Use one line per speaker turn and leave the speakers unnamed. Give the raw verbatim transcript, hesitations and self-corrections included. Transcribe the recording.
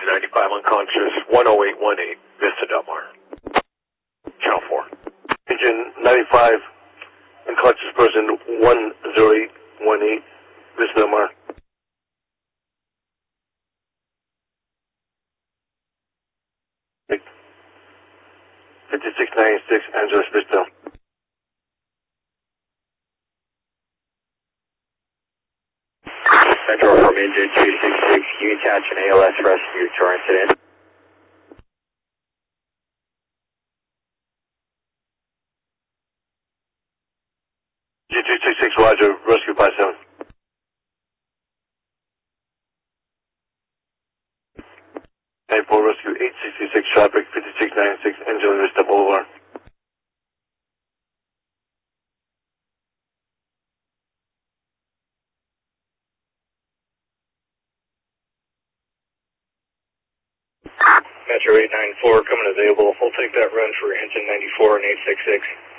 Engine ninety-five unconscious, one oh eight one eight, Vista Del Mar. Channel four.
Engine ninety-five, unconscious person, one oh eight one eight, Vista Del Mar. fifty-six ninety-six, Angeles Vista.
Metro from engine two six six, can you attach an A L S rescue to our incident?
G two six six, Roger, rescue by seven. ninety-four, rescue eight sixty-six, traffic, fifty-six ninety-six, Angeles Vista Boulevard.
Metro eight nine four coming available. We'll take that run for engine ninety-four and eight six six.